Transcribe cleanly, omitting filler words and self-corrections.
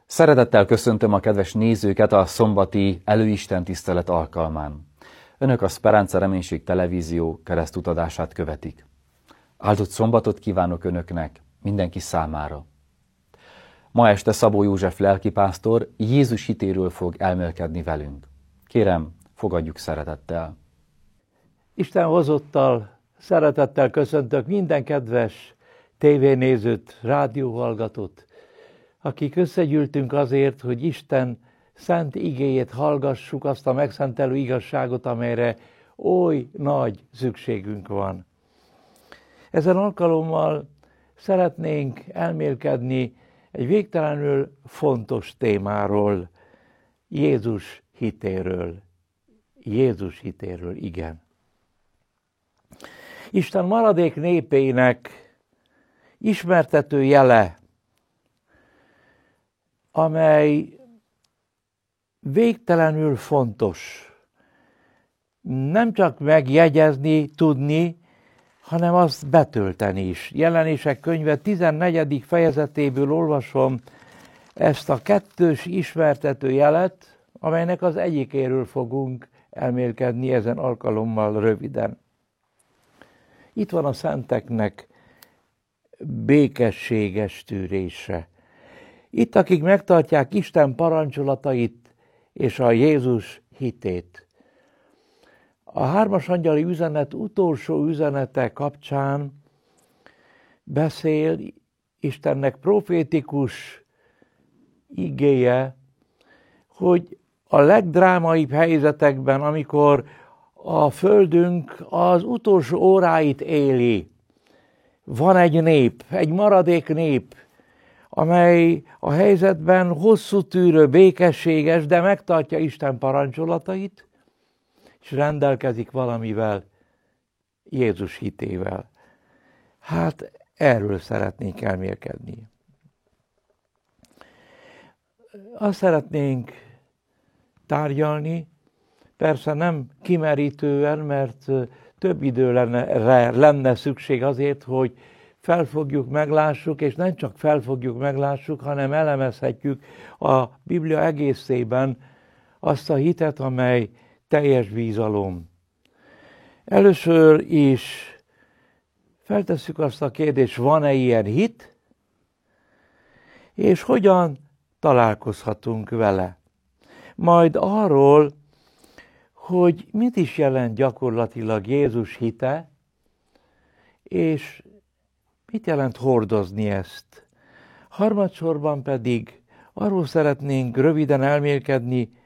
Szeretettel köszöntöm a kedves nézőket a szombati előisten tisztelet alkalmán. Önök a Speranza Reménység Televízió keresztutadását követik. Áldott szombatot kívánok Önöknek, mindenki számára. Ma este Szabó József lelkipásztor Jézus hitéről fog elmélkedni velünk. Kérem, fogadjuk szeretettel. Isten hozottal, szeretettel köszöntök minden kedves tévénézőt, rádióhallgatót, akik összegyűltünk azért, hogy Isten szent igéjét hallgassuk, azt a megszentelő igazságot, amelyre oly nagy szükségünk van. Ezen alkalommal szeretnénk elmélkedni egy végtelenül fontos témáról, Jézus hitéről. Jézus hitéről, igen. Isten maradék népének ismertető jele, amely végtelenül fontos. Nem csak megjegyezni, tudni, hanem azt betölteni is. Jelenések könyve 14. fejezetéből olvasom ezt a kettős ismertető jelet, amelynek az egyikéről fogunk elmélkedni ezen alkalommal röviden. Itt van a szenteknek békességes tűrése. Itt, akik megtartják Isten parancsolatait és a Jézus hitét. A hármas angyali üzenet utolsó üzenete kapcsán beszél Istennek profétikus igéje, hogy a legdrámaibb helyzetekben, amikor a földünk az utolsó óráit éli, van egy nép, egy maradék nép, amely a helyzetben hosszú tűrő, békességes, de megtartja Isten parancsolatait, és rendelkezik valamivel, Jézus hitével. Hát erről szeretnénk elmélkedni. Azt szeretnénk tárgyalni, persze nem kimerítően, mert több idő lenne szükség azért, hogy felfogjuk, meglássuk, és nem csak felfogjuk, meglássuk, hanem elemezhetjük a Biblia egészében azt a hitet, amely teljes bizalom. Először is feltesszük azt a kérdést, van-e ilyen hit, és hogyan találkozhatunk vele. Majd arról, hogy mit is jelent gyakorlatilag Jézus hite, és mit jelent hordozni ezt. Harmadsorban pedig arról szeretnénk röviden elmélkedni,